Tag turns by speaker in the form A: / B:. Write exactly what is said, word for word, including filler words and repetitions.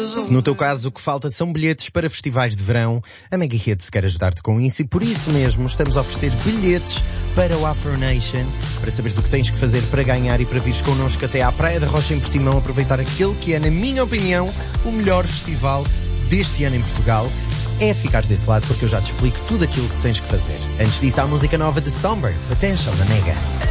A: Se no teu caso o que falta são bilhetes para festivais de verão, a Mega Hits quer ajudar-te com isso e por isso mesmo estamos a oferecer bilhetes para o Afro Nation. Para saberes do que tens que fazer para ganhar e para vires connosco até à Praia da Rocha em Portimão aproveitar aquele que é, na minha opinião, o melhor festival deste ano em Portugal, é ficares desse lado porque eu já te explico tudo aquilo que tens que fazer. Antes disso, há a música nova de Somber, Potential, da Mega.